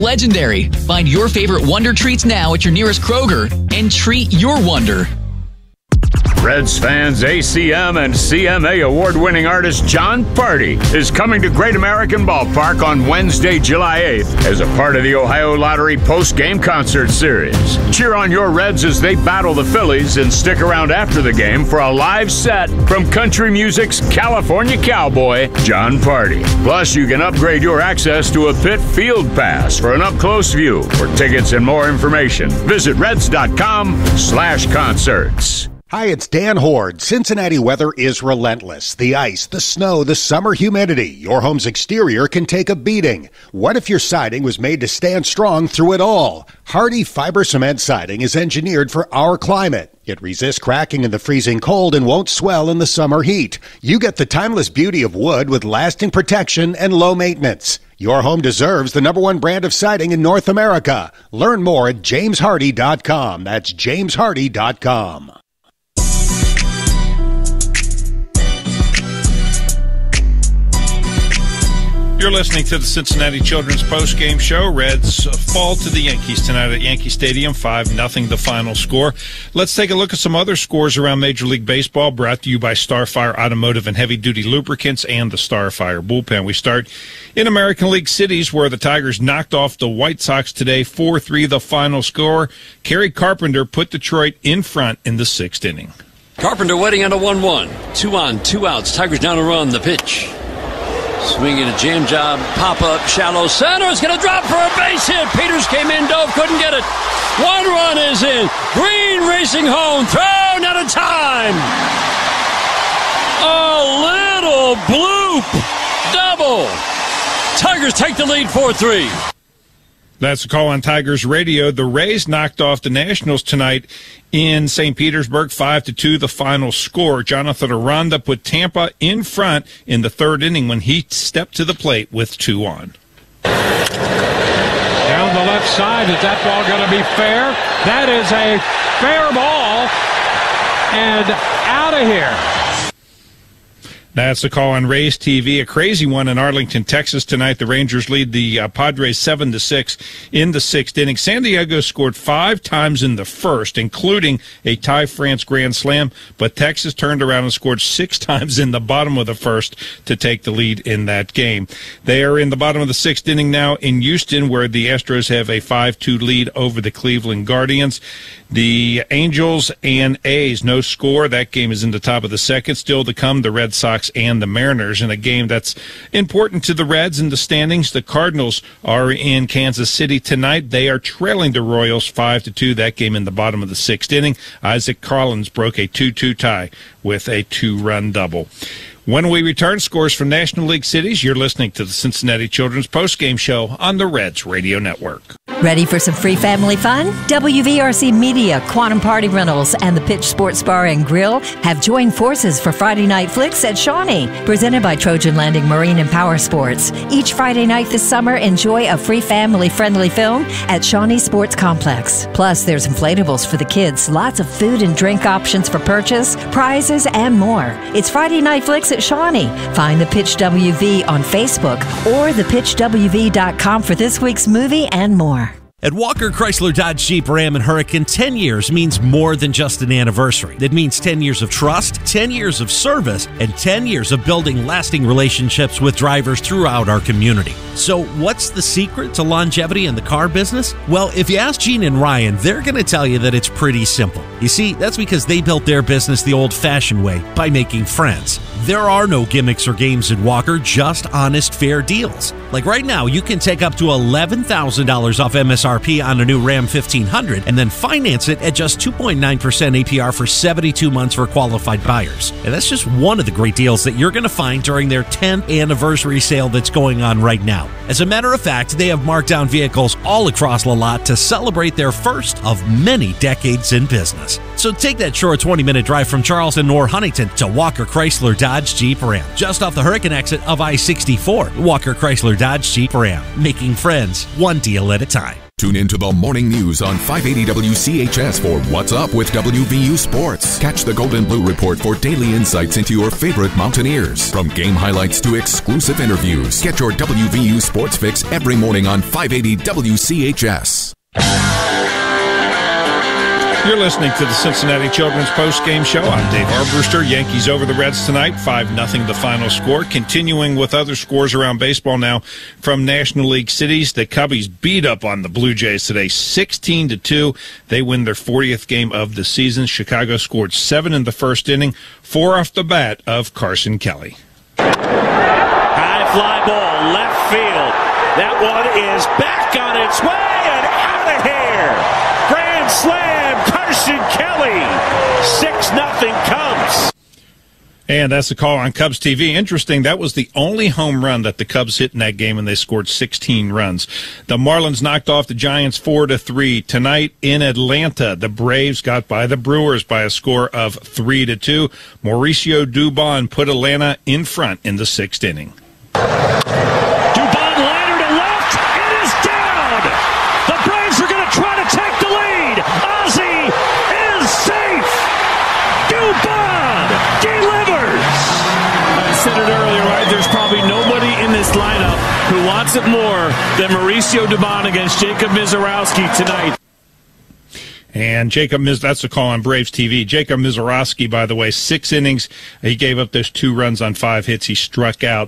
Legendary. Find your favorite Wonder Treats now at your nearest Kroger and treat your wonder. Reds fans, ACM and CMA award-winning artist Jon Pardi is coming to Great American Ballpark on Wednesday, July 8th as a part of the Ohio Lottery post-game concert series. Cheer on your Reds as they battle the Phillies and stick around after the game for a live set from country music's California cowboy, Jon Pardi. Plus, you can upgrade your access to a pit field pass for an up-close view. For tickets and more information, visit Reds.com/concerts. Hi, it's Dan Horde. Cincinnati weather is relentless. The ice, the snow, the summer humidity. Your home's exterior can take a beating. What if your siding was made to stand strong through it all? Hardy Fiber Cement Siding is engineered for our climate. It resists cracking in the freezing cold and won't swell in the summer heat. You get the timeless beauty of wood with lasting protection and low maintenance. Your home deserves the #1 brand of siding in North America. Learn more at jameshardy.com. That's jameshardy.com. You're listening to the Cincinnati Children's Post-Game Show. Reds fall to the Yankees tonight at Yankee Stadium, 5-0 the final score. Let's take a look at some other scores around Major League Baseball, brought to you by Starfire Automotive and Heavy Duty Lubricants and the Starfire Bullpen. We start in American League cities, where the Tigers knocked off the White Sox today, 4-3 the final score. Kerry Carpenter put Detroit in front in the 6th inning. Carpenter waiting on a 1-1. 2 on, 2 outs. Tigers down a run. The pitch. Swinging a jam job, pop-up, shallow center. It's going to drop for a base hit. Peters came in, dove, couldn't get it. 1 run is in. Green racing home, thrown out of time. A little bloop. Double. Tigers take the lead 4-3. That's a call on Tigers Radio. The Rays knocked off the Nationals tonight in St. Petersburg, 5-2 the final score. Jonathan Aranda put Tampa in front in the 3rd inning when he stepped to the plate with 2 on. Down the left side, is that ball going to be fair? That is a fair ball, and out of here. That's a call on Rays TV. A crazy one in Arlington, Texas tonight. The Rangers lead the Padres 7-6 in the 6th inning. San Diego scored 5 times in the first, including a Ty France grand slam, but Texas turned around and scored 6 times in the bottom of the first to take the lead in that game. They are in the bottom of the 6th inning now in Houston, where the Astros have a 5-2 lead over the Cleveland Guardians. The Angels and A's, no score. That game is in the top of the 2nd. Still to come, the Red Sox and the Mariners in a game that's important to the Reds in the standings. The Cardinals are in Kansas City tonight. They are trailing the Royals 5-2. That game in the bottom of the 6th inning. Isaac Collins broke a 2-2 tie with a 2-run double. When we return, scores from National League cities. You're listening to the Cincinnati Children's Postgame Show on the Reds Radio Network. Ready for some free family fun? WVRC Media, Quantum Party Rentals, and the Pitch Sports Bar and Grill have joined forces for Friday Night Flicks at Shawnee, presented by Trojan Landing Marine and Power Sports. Each Friday night this summer, enjoy a free family-friendly film at Shawnee Sports Complex. Plus, there's inflatables for the kids, lots of food and drink options for purchase, prizes, and more. It's Friday Night Flicks at Shawnee. Find the Pitch WV on Facebook or thepitchwv.com for this week's movie and more. At Walker Chrysler Dodge Jeep Ram and Hurricane, 10 years means more than just an anniversary. It means 10 years of trust, 10 years of service, and 10 years of building lasting relationships with drivers throughout our community. So what's the secret to longevity in the car business? Well, if you ask Gene and Ryan, they're going to tell you that it's pretty simple. You see, that's because they built their business the old-fashioned way, by making friends. There are no gimmicks or games at Walker, just honest, fair deals. Like right now, you can take up to $11,000 off MSRP on a new Ram 1500 and then finance it at just 2.9% APR for 72 months for qualified buyers. And that's just one of the great deals that you're going to find during their 10th anniversary sale that's going on right now. As a matter of fact, they have marked down vehicles all across the lot to celebrate their first of many decades in business. So take that short 20-minute drive from Charleston or Huntington to Walker Chrysler Dodge Dodge Jeep Ram, just off the Hurricane exit of I-64. Walker Chrysler Dodge Jeep Ram, making friends one deal at a time. Tune into the morning news on 580 WCHS for What's Up with WVU Sports. Catch the Gold and Blue Report for daily insights into your favorite Mountaineers. From game highlights to exclusive interviews. Get your WVU Sports fix every morning on 580 WCHS. You're listening to the Cincinnati Children's Post-Game Show. I'm Dave Armbruster. Yankees over the Reds tonight, 5-0 the final score. Continuing with other scores around baseball now from National League cities. The Cubbies beat up on the Blue Jays today, 16-2. They win their 40th game of the season. Chicago scored 7 in the first inning, 4 off the bat of Carson Kelly. High fly ball, left field. That one is back on its way and out of here. Grand slam. Carson Kelly, 6-0 Cubs. And that's the call on Cubs TV. Interesting, that was the only home run that the Cubs hit in that game, and they scored 16 runs. The Marlins knocked off the Giants 4-3. Tonight in Atlanta, the Braves got by the Brewers by a score of 3-2. Mauricio Dubon put Atlanta in front in the 6th inning. Dubon liner to left. It is down. The Braves are going to try to take the lead. Ozzie is safe. Dubon delivers. I said it earlier, right? There's probably nobody in this lineup who wants it more than Mauricio Dubon against Jacob Misiorowski tonight. And that's a call on Braves TV. Jacob Misiorowski, by the way, 6 innings. He gave up those 2 runs on 5 hits. He struck out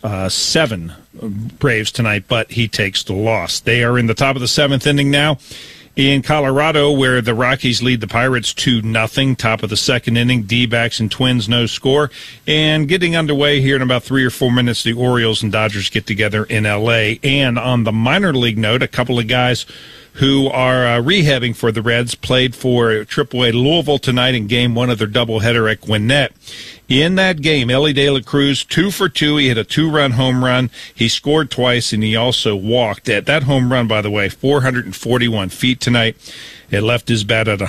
7 Braves tonight, but he takes the loss. They are in the top of the 7th inning now in Colorado, where the Rockies lead the Pirates 2-0. Top of the 2nd inning, D-backs and Twins, no score. And getting underway here in about 3 or 4 minutes, the Orioles and Dodgers get together in L.A. And on the minor league note, a couple of guys who are rehabbing for the Reds played for AAA Louisville tonight in Game 1 of their doubleheader at Gwinnett. In that game, Ellie De La Cruz, 2 for 2. He hit a 2-run home run. He scored twice, and he also walked. At that home run, by the way, 441 feet tonight. It left his bat at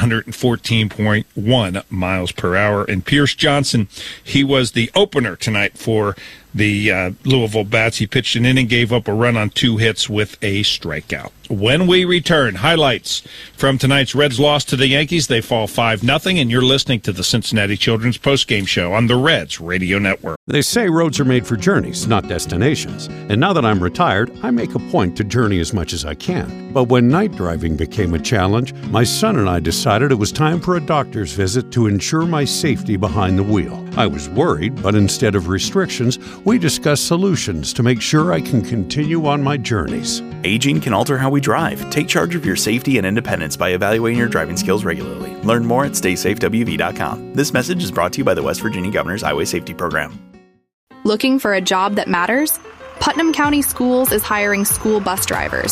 114.1 miles per hour. And Pierce Johnson, he was the opener tonight for the Louisville Bats. He pitched an inning, gave up a run on 2 hits with a strikeout. When we return, highlights from tonight's Reds loss to the Yankees. They fall 5-0, and you're listening to the Cincinnati Children's Postgame Show on the Reds Radio Network. They say roads are made for journeys, not destinations. And now that I'm retired, I make a point to journey as much as I can. But when night driving became a challenge, my son and I decided it was time for a doctor's visit to ensure my safety behind the wheel. I was worried, but instead of restrictions, we discussed solutions to make sure I can continue on my journeys. Aging can alter how we drive. Take charge of your safety and independence by evaluating your driving skills regularly. Learn more at StaySafeWV.com. This message is brought to you by the West Virginia Governor's Highway Safety Program. Looking for a job that matters? Putnam County Schools is hiring school bus drivers.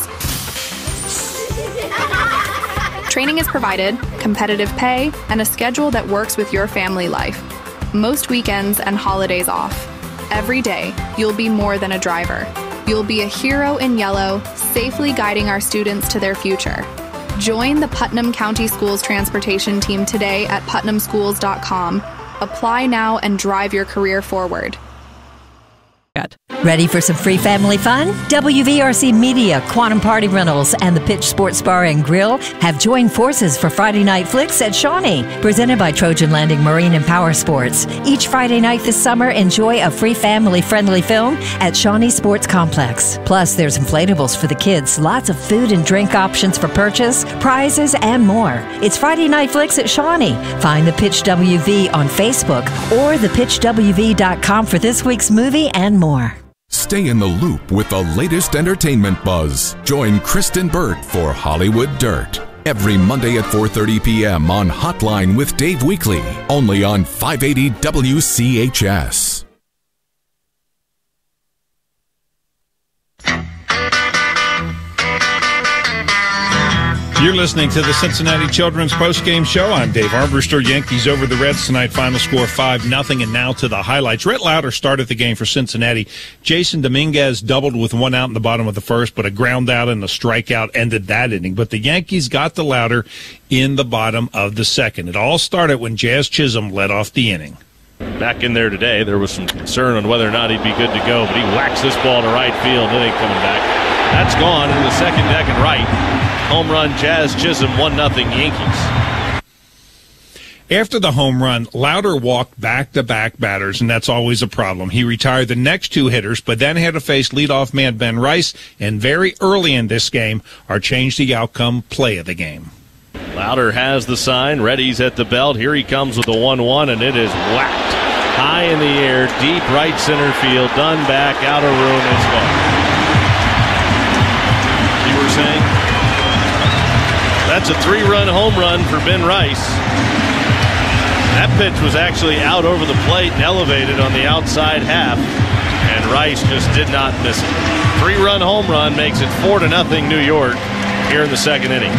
Training is provided, competitive pay, and a schedule that works with your family life. Most weekends and holidays off. Every day, you'll be more than a driver. You'll be a hero in yellow, safely guiding our students to their future. Join the Putnam County Schools transportation team today at putnamschools.com. Apply now and drive your career forward. Ready for some free family fun? WVRC Media, Quantum Party Rentals, and the Pitch Sports Bar and Grill have joined forces for Friday Night Flicks at Shawnee, presented by Trojan Landing Marine and Power Sports. Each Friday night this summer, enjoy a free family-friendly film at Shawnee Sports Complex. Plus, there's inflatables for the kids, lots of food and drink options for purchase, prizes, and more. It's Friday Night Flicks at Shawnee. Find the Pitch WV on Facebook or thepitchwv.com for this week's movie and more. Stay in the loop with the latest entertainment buzz. Join Kristen Burt for Hollywood Dirt. Every Monday at 4:30 p.m. on Hotline with Dave Weekly. Only on 580 WCHS. You're listening to the Cincinnati Children's Postgame Show. I'm Dave Armbruster. Yankees over the Reds tonight. Final score 5-0. And now to the highlights. Rhett Lauder started the game for Cincinnati. Jason Dominguez doubled with 1 out in the bottom of the first, but a ground out and a strikeout ended that inning. But the Yankees got the Lauder in the bottom of the second. It all started when Jazz Chisholm led off the inning. Back in there today, there was some concern on whether or not he'd be good to go, but he whacks this ball to right field. It ain't coming back. That's gone into the second deck and right. Home run, Jazz Chisholm, 1-0 Yankees. After the home run, Lauder walked back-to-back batters, and that's always a problem. He retired the next two hitters, but then had to face leadoff man Ben Rice, and very early in this game, our change the outcome play of the game. Lauder has the sign. Reddy's at the belt. Here he comes with the 1-1, and it is whacked high in the air, deep right center field. Dunn back, out of room. It's gone. You were saying? That's a 3-run home run for Ben Rice. That pitch was actually out over the plate and elevated on the outside half, and Rice just did not miss it. 3-run home run makes it 4-0 New York here in the second inning.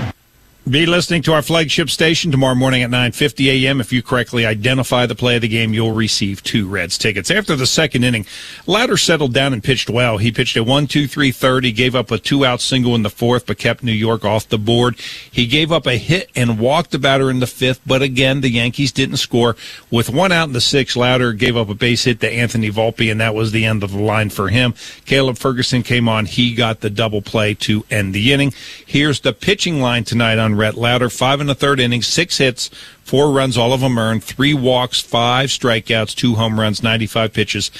Be listening to our flagship station tomorrow morning at 9:50 a.m. If you correctly identify the play of the game, you'll receive 2 Reds tickets. After the second inning, Lauder settled down and pitched well. He pitched a 1-2-3 third. He gave up a 2-out single in the fourth, but kept New York off the board. He gave up a hit and walked the batter in the fifth, but again, the Yankees didn't score. With 1 out in the sixth, Lauder gave up a base hit to Anthony Volpe, and that was the end of the line for him. Caleb Ferguson came on. He got the double play to end the inning. Here's the pitching line tonight on Rhett Lauder, 5 1/3 innings, 6 hits, 4 runs, all of them earned, 3 walks, 5 strikeouts, 2 home runs, 95 pitches,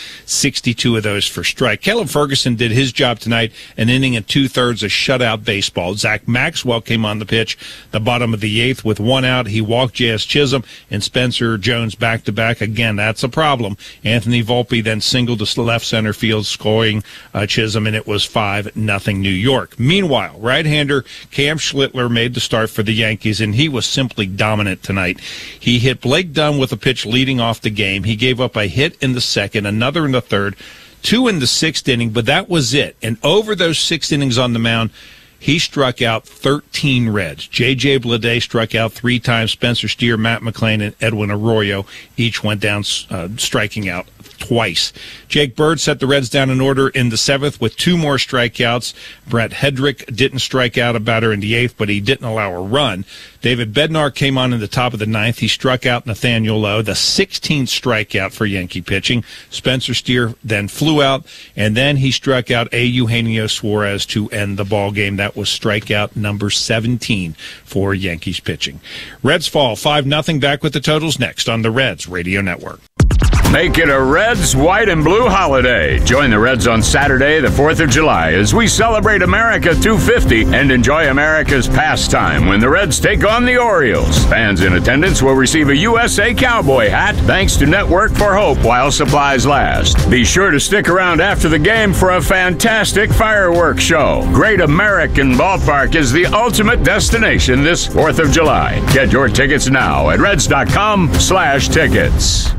62 of those for strike. Caleb Ferguson did his job tonight, an inning and 2/3 of shutout baseball. Zach Maxwell came on the pitch the bottom of the 8th with 1 out. He walked Jazz Chisholm and Spencer Jones back-to-back. Again, that's a problem. Anthony Volpe then singled to left center field, scoring Chisholm, and it was 5-0 New York. Meanwhile, right-hander Cam Schlittler made the start for the Yankees, and he was simply dominant tonight. He hit Blake Dunn with a pitch leading off the game. He gave up a hit in the second, another in the third, 2 in the 6th inning, but that was it. And over those 6 innings on the mound, he struck out 13 Reds. J.J. Bleday struck out 3 times. Spencer Steer, Matt McClain, and Edwin Arroyo each went down striking out twice. Jake Bird set the Reds down in order in the 7th with 2 more strikeouts. Brett Hedrick didn't strike out a batter in the 8th, but he didn't allow a run. David Bednar came on in the top of the 9th. He struck out Nathaniel Lowe, the 16th strikeout for Yankee pitching. Spencer Steer then flew out, and then he struck out A. Eugenio Suarez to end the ball game. That was strikeout number 17 for Yankees pitching. Reds fall 5-0. Back with the totals next on the Reds Radio Network. Make it a Reds, white, and blue holiday. Join the Reds on Saturday, the 4th of July, as we celebrate America 250 and enjoy America's pastime when the Reds take on the Orioles. Fans in attendance will receive a USA Cowboy hat, thanks to Network for Hope while supplies last. Be sure to stick around after the game for a fantastic fireworks show. Great American Ballpark is the ultimate destination this 4th of July. Get your tickets now at reds.com/tickets.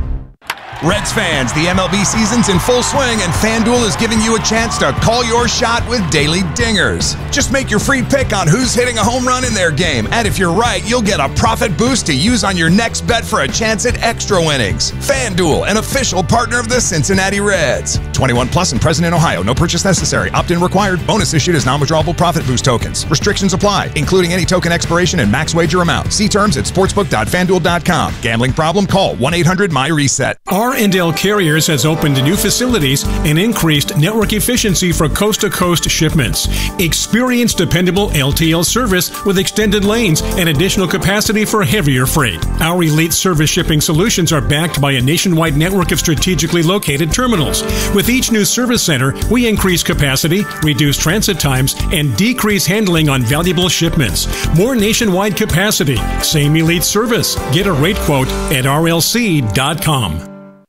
Reds fans, the MLB season's in full swing, and FanDuel is giving you a chance to call your shot with daily dingers. Just make your free pick on who's hitting a home run in their game, and if you're right, you'll get a profit boost to use on your next bet for a chance at extra winnings. FanDuel, an official partner of the Cincinnati Reds. 21 plus and present in Ohio. No purchase necessary. Opt-in required. Bonus issued as non-withdrawable profit boost tokens. Restrictions apply, including any token expiration and max wager amount. See terms at sportsbook.fanduel.com. Gambling problem? Call 1-800-MY-RESET. Arendelle Carriers has opened new facilities and increased network efficiency for coast-to-coast shipments. Experience dependable LTL service with extended lanes and additional capacity for heavier freight. Our elite service shipping solutions are backed by a nationwide network of strategically located terminals. With each new service center, we increase capacity, reduce transit times, and decrease handling on valuable shipments. More nationwide capacity, same elite service. Get a rate quote at rlc.com.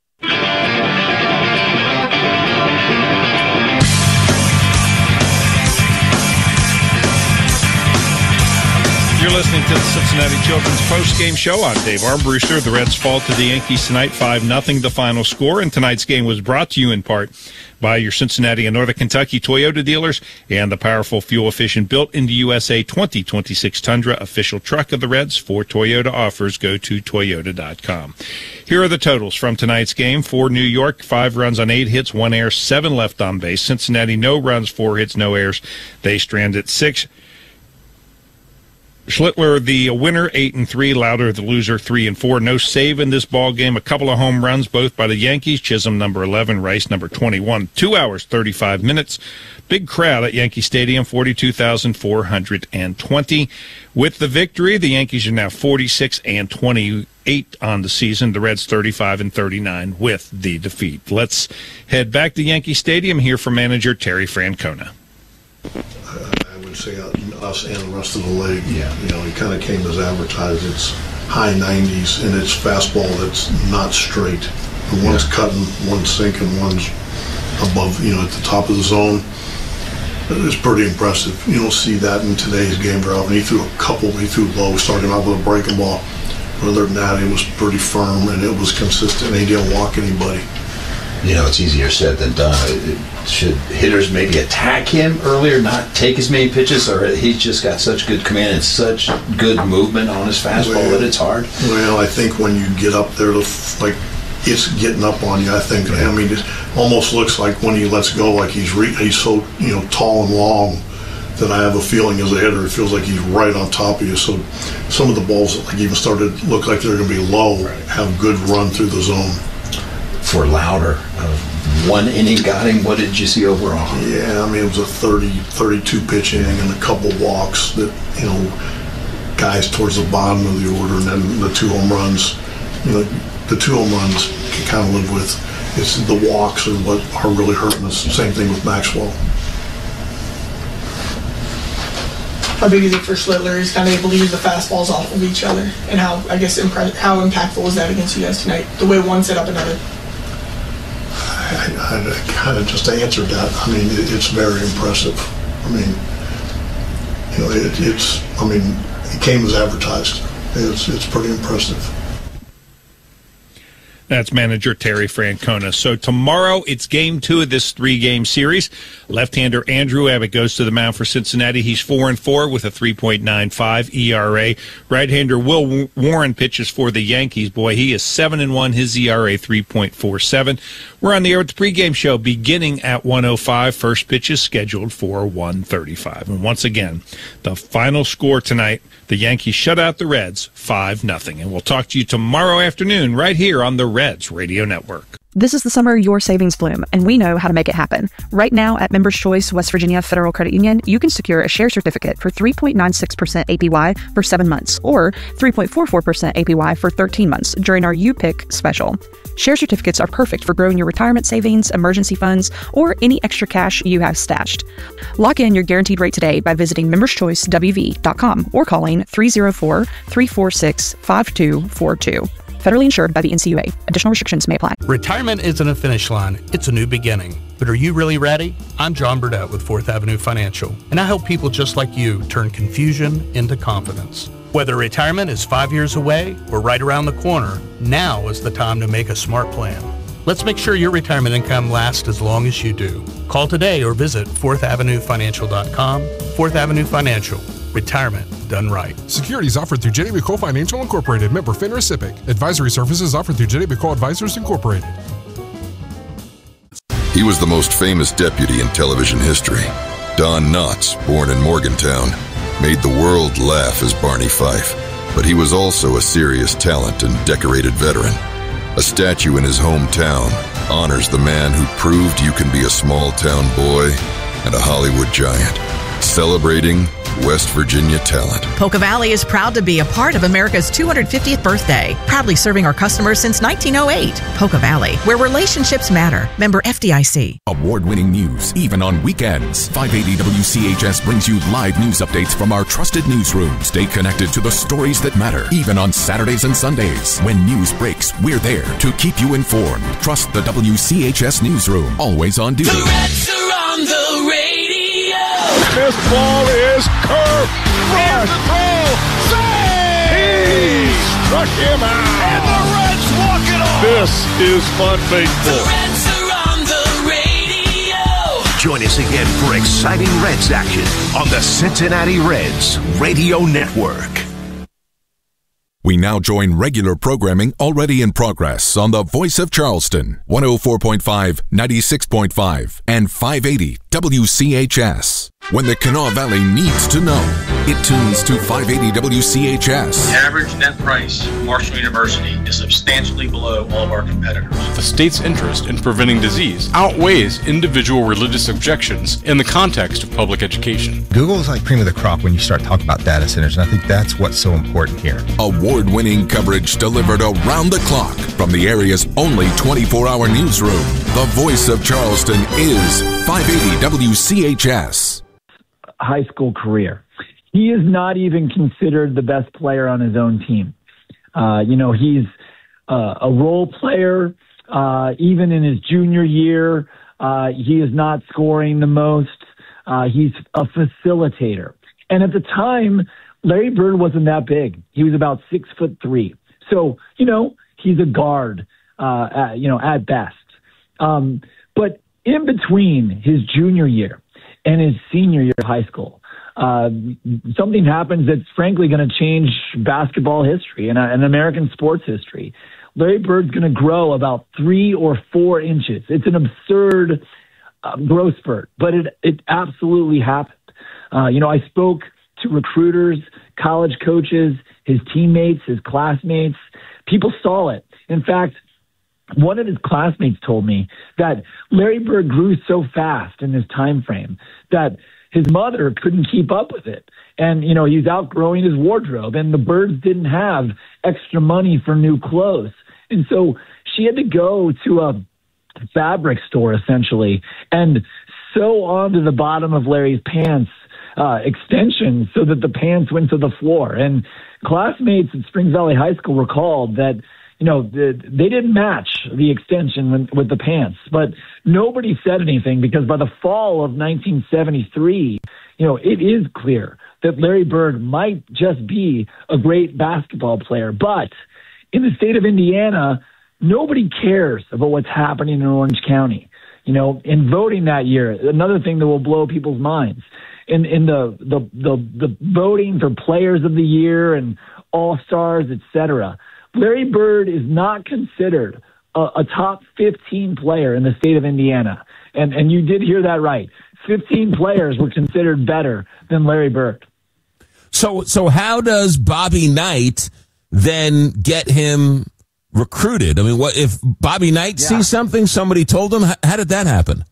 You're listening to the Cincinnati Children's Post-Game Show. I'm Dave Armbruster. The Reds fall to the Yankees tonight, 5-0 the final score. And tonight's game was brought to you in part by your Cincinnati and Northern Kentucky Toyota dealers and the powerful, fuel-efficient, built-in-the-USA 2026 Tundra, official truck of the Reds. For Toyota offers, go to Toyota.com. Here are the totals from tonight's game. For New York, 5 runs on 8 hits, 1 error, 7 left on base. Cincinnati, no runs, 4 hits, no errors. They stranded 6. Schlittler, the winner, 8-3. Louder, the loser, 3-4. No save in this ball game. A couple of home runs, both by the Yankees. Chisholm, number 11. Rice, number 21. 2 hours, 35 minutes. Big crowd at Yankee Stadium, 42,420. With the victory, the Yankees are now 46-28 on the season. The Reds 35-39 with the defeat. Let's head back to Yankee Stadium, hear from manager Terry Francona. I would say us and the rest of the league. Yeah. You know, it kind of came as advertised. It's high 90s, and it's fastball that's not straight. And one's cutting, one's sinking, one's above, at the top of the zone. It's pretty impressive. You don't see that in today's game very often. He threw a couple. He threw low, starting out with a breaking ball. Other than that, it was pretty firm, and it was consistent. He didn't walk anybody. It's easier said than done. Should hitters maybe attack him earlier, not take as many pitches, or he's just got such good command and such good movement on his fastball that it's hard? Well, I think when you get up there, it's getting up on you. I think. I mean, it almost looks like when he lets go, like he's so tall and long that I have a feeling as a hitter, it feels like he's right on top of you. So some of the balls that even started to look like they're going to be low have good run through the zone. For Louder, 1 inning got him. What did you see overall? Yeah, I mean, it was a 32 pitch inning and a couple walks that, guys towards the bottom of the order, and then the 2 home runs. The 2 home runs you can kind of live with. It's the walks are what are really hurting us. Same thing with Maxwell. How big is it for Schlittler? He's kind of able to use the fastballs off of each other, and how impactful was that against you guys tonight? The way one set up another. I kind of just answered that. I mean, it's very impressive. I mean, it came as advertised. It's pretty impressive. That's manager Terry Francona. So tomorrow, it's game 2 of this 3-game series. Left-hander Andrew Abbott goes to the mound for Cincinnati. He's 4-4 with a 3.95 ERA. Right-hander Will Warren pitches for the Yankees. Boy, he is 7-1. His ERA 3.47. We're on the air with the pregame show beginning at 1:05. First pitch is scheduled for 1:35. And once again, the final score tonight, the Yankees shut out the Reds 5-0. And we'll talk to you tomorrow afternoon right here on the Reds Radio Network. This is the summer your savings bloom, and we know how to make it happen. Right now at Members Choice West Virginia Federal Credit Union, you can secure a share certificate for 3.96% APY for 7 months or 3.44% APY for 13 months during our U-Pick special. Share certificates are perfect for growing your retirement savings, emergency funds, or any extra cash you have stashed. Lock in your guaranteed rate today by visiting memberschoicewv.com or calling 304-346-5242. Federally insured by the NCUA. Additional restrictions may apply. Retirement isn't a finish line, it's a new beginning. But are you really ready? I'm John Burdett with 4th Avenue Financial, and I help people just like you turn confusion into confidence. Whether retirement is 5 years away or right around the corner, now is the time to make a smart plan. Let's make sure your retirement income lasts as long as you do. Call today or visit 4thavenuefinancial.com. 4th Avenue Financial. Retirement done right. Securities offered through J.D. McCall Financial Incorporated. Member FINRA SIPC. Advisory services offered through J.D. McCall Advisors Incorporated. He was the most famous deputy in television history. Don Knotts, born in Morgantown, made the world laugh as Barney Fife. But he was also a serious talent and decorated veteran. A statue in his hometown honors the man who proved you can be a small-town boy and a Hollywood giant. Celebrating West Virginia talent. Polka Valley is proud to be a part of America's 250th birthday, proudly serving our customers since 1908. Polka Valley, where relationships matter. Member FDIC. Award-winning news, even on weekends. 580 WCHS brings you live news updates from our trusted newsroom. Stay connected to the stories that matter, even on Saturdays and Sundays. When news breaks, we're there to keep you informed. Trust the WCHS newsroom, always on duty. The Reds are on the radio. This ball is curved. Here's the throw. Save! He struck him out. And the Reds walk it off. This is fun baseball. The Reds are on the radio. Join us again for exciting Reds action on the Cincinnati Reds Radio Network. We now join regular programming already in progress on the Voice of Charleston, 104.5, 96.5, and 580 WCHS. When the Kanawha Valley needs to know, it tunes to 580 WCHS. The average net price of Marshall University is substantially below all of our competitors. The state's interest in preventing disease outweighs individual religious objections in the context of public education. Google is like cream of the crop when you start talking about data centers, and I think that's what's so important here. Award-winning coverage delivered around the clock from the area's only 24-hour newsroom. The voice of Charleston is 580 WCHS. High school career. He is not even considered the best player on his own team. He's a role player. Even in his junior year, he is not scoring the most. He's a facilitator. And at the time, Larry Bird wasn't that big. He was about 6'3". So, he's a guard, at best. But in between his junior year and his senior year of high school, something happens that's frankly going to change basketball history and American sports history. Larry Bird's going to grow about 3 or 4 inches. It's an absurd growth spurt, but it absolutely happened. I spoke to recruiters, college coaches, his teammates, his classmates. People saw it. In fact, one of his classmates told me that Larry Bird grew so fast in this time frame that his mother couldn't keep up with it. And, he's outgrowing his wardrobe, and the Birds didn't have extra money for new clothes. And so she had to go to a fabric store, essentially, and sew onto the bottom of Larry's pants extensions so that the pants went to the floor. And classmates at Springs Valley High School recalled that they didn't match the extension with the pants, but nobody said anything because by the fall of 1973, it is clear that Larry Bird might just be a great basketball player. But in the state of Indiana, nobody cares about what's happening in Orange County. In voting that year, another thing that will blow people's minds in the voting for Players of the Year and All-Stars, etc. Larry Bird is not considered a top 15 player in the state of Indiana. And you did hear that right. 15 players were considered better than Larry Bird. So how does Bobby Knight then get him recruited? I mean, what if Bobby Knight sees something somebody told him? How did that happen?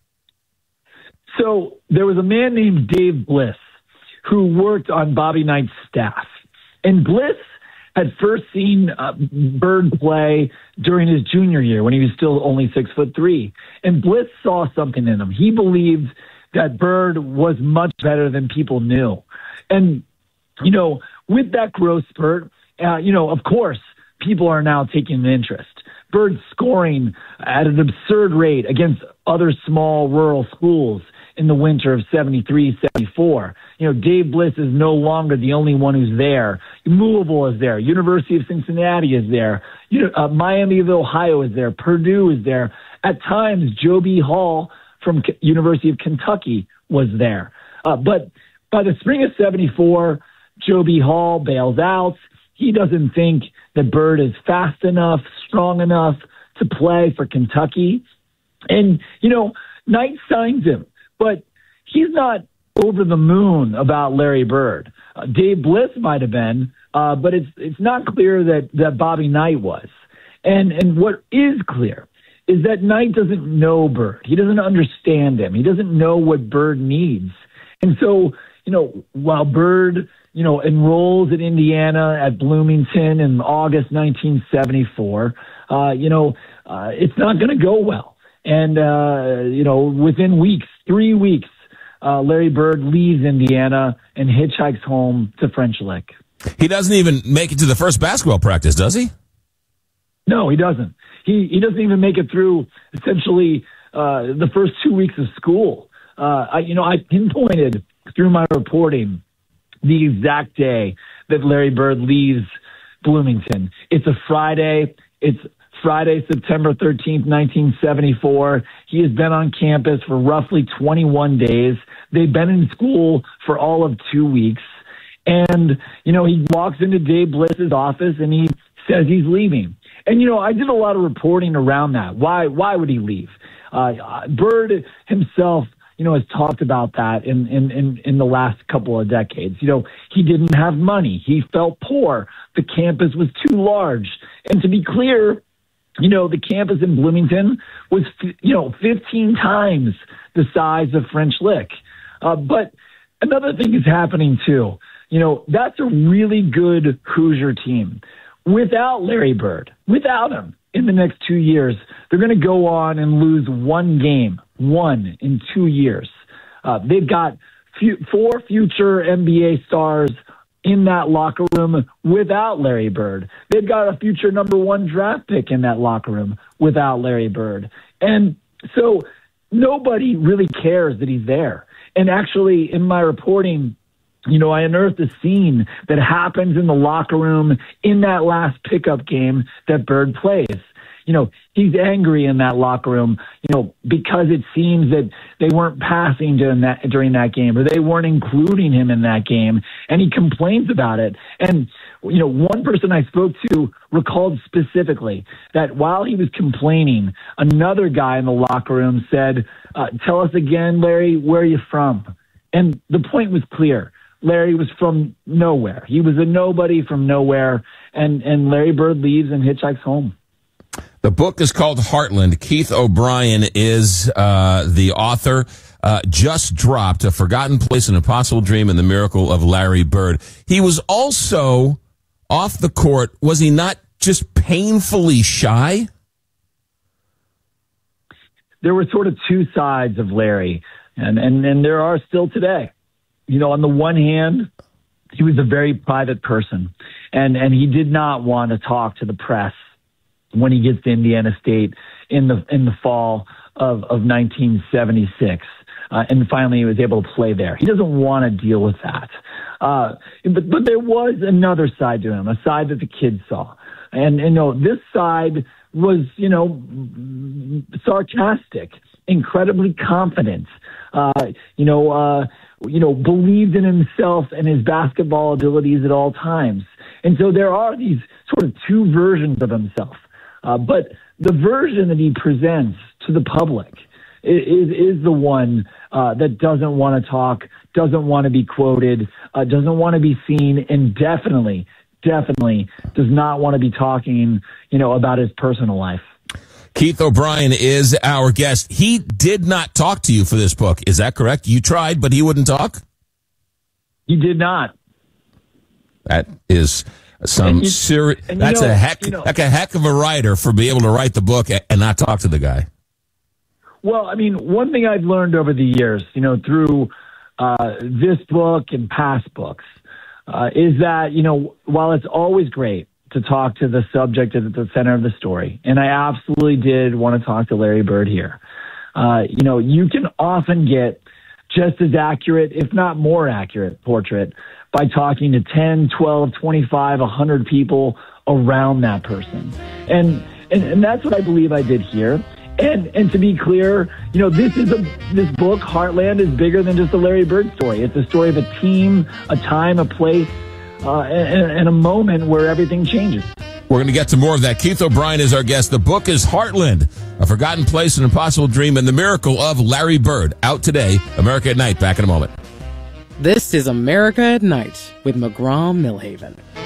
So there was a man named Dave Bliss who worked on Bobby Knight's staff. And Bliss had first seen Bird play during his junior year when he was still only 6'3". And Bliss saw something in him. He believed that Bird was much better than people knew. And, with that growth spurt, of course, people are now taking an interest. Bird scoring at an absurd rate against other small rural schools in the winter of 73, 74. Dave Bliss is no longer the only one who's there. Louisville is there. University of Cincinnati is there. Miami of Ohio is there. Purdue is there. At times, Joe B. Hall from University of Kentucky was there. But by the spring of 74, Joe B. Hall bails out. He doesn't think that Bird is fast enough, strong enough to play for Kentucky. And, Knight signs him. But he's not over the moon about Larry Bird. Dave Bliss might have been, but it's not clear that Bobby Knight was. And what is clear is that Knight doesn't know Bird. He doesn't understand him. He doesn't know what Bird needs. And so, while Bird, enrolls at Indiana at Bloomington in August 1974, it's not going to go well. And, within 3 weeks, Larry Bird leaves Indiana and hitchhikes home to French Lick. He doesn't even make it to the first basketball practice, does he? No, he doesn't. He doesn't even make it through, essentially, the first 2 weeks of school. I pinpointed through my reporting the exact day that Larry Bird leaves Bloomington. It's a Friday. It's Friday, September 13th, 1974. He has been on campus for roughly 21 days. They've been in school for all of 2 weeks. And, he walks into Dave Bliss's office and he says he's leaving. And, I did a lot of reporting around that. Why would he leave? Bird himself, has talked about that in the last couple of decades. He didn't have money. He felt poor. The campus was too large. And to be clear, the campus in Bloomington was, 15 times the size of French Lick. But another thing is happening too. That's a really good Hoosier team. Without Larry Bird, without him in the next 2 years, they're going to go on and lose one game in 2 years. They've got 4 future NBA stars in that locker room without Larry Bird. They've got a future number 1 draft pick in that locker room without Larry Bird. And so nobody really cares that he's there. And actually, in my reporting, I unearthed a scene that happens in the locker room in that last pickup game that Bird plays. He's angry in that locker room, because it seems that they weren't passing during that game, or they weren't including him in that game, and he complains about it. And, one person I spoke to recalled specifically that while he was complaining, another guy in the locker room said, "Tell us again, Larry, where are you from?" And the point was clear. Larry was from nowhere. He was a nobody from nowhere, and Larry Bird leaves and hitchhikes home. The book is called Heartland. Keith O'Brien is the author. Just dropped A Forgotten Place, An Impossible Dream, and the Miracle of Larry Bird. He was also off the court. Was he not just painfully shy? There were sort of two sides of Larry, and there are still today. On the one hand, he was a very private person, and he did not want to talk to the press when he gets to Indiana State in the fall of 1976. And finally he was able to play there. He doesn't want to deal with that. But there was another side to him, a side that the kids saw. And this side was, sarcastic, incredibly confident, believed in himself and his basketball abilities at all times. And so there are these sort of two versions of himself. But the version that he presents to the public is the one that doesn't want to talk, doesn't want to be quoted, doesn't want to be seen, and definitely does not want to be talking, about his personal life. Keith O'Brien is our guest. He did not talk to you for this book. Is that correct? You tried, but he wouldn't talk? He did not. That is some serious. That's a heck of a writer for being able to write the book and not talk to the guy. Well, one thing I've learned over the years, through this book and past books, is that, while it's always great to talk to the subject at the center of the story, and I absolutely did want to talk to Larry Bird here, you can often get just as accurate, if not more accurate, portrait by talking to 10, 12, 25, 100 people around that person. And that's what I believe I did here. And to be clear, this book, Heartland, is bigger than just a Larry Bird story. It's a story of a team, a time, a place, and a moment where everything changes. We're going to get to more of that. Keith O'Brien is our guest. The book is Heartland, A Forgotten Place, An Impossible Dream, and the Miracle of Larry Bird. Out today, America at Night. Back in a moment. This is America at Night with McGraw Millhaven.